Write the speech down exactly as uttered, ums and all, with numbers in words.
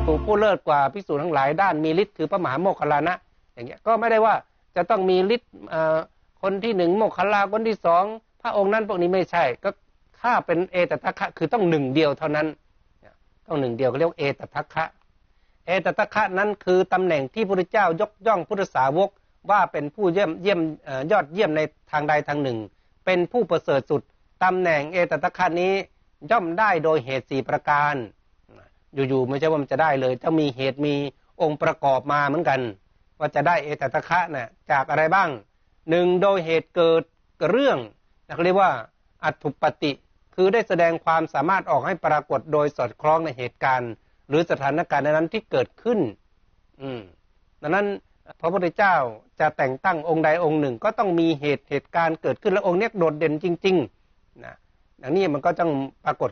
ถูกผู้เลิศกว่าภิกษุทั้งหลายด้านมีฤทธิ์คือพระมหาโมคคัลลานะอย่างเงี้ยก็ไม่ได้ว่าจะต้องมีฤทธิ์คนที่หนึ่งโมคคัลลาคนที่สองพระองค์นั้นพวกนี้ไม่ใช่ก็ถ้าเป็นเอตทัคคะคือต้องหนึ่งเดียวเท่านั้นต้องหนึ่งเดียวเขาเรียกเอตทัคคะเอตทัคคะนั้นคือตำแหน่งที่พระพุทธเจ้ายกย่องพุทธสาวกว่าเป็นผู้เยี่ยมเยี่ยมยอดเยี่ยมในทางใดทางหนึ่งเป็นผู้ประเสริฐสุดตำแหน่งเอตทัคคะนี้ย่อมได้โดยเหตุสี่ประการอยู่ๆไม่ใช่ว่ามันจะได้เลยต้องมีเหตุมีองค์ประกอบมาเหมือนกันว่าจะได้เอตทัคคะน่ะจากอะไรบ้างหนึ่งโดยเหตุเกิดเรื่องเรียกว่าอัตถุปฏิคือได้แสดงความสามารถออกให้ปรากฏโดยสอดคล้องในเหตุการณ์หรือสถานการณ์นั้นที่เกิดขึ้นอืมดังนั้นพระพุทธเจ้าจะแต่งตั้งองค์ใดองค์หนึ่งก็ต้องมีเหตุเหตุการณ์เกิดขึ้นและองค์นี้โดดเด่นจริงๆนะอย่างนี้มันก็ต้องปรากฏ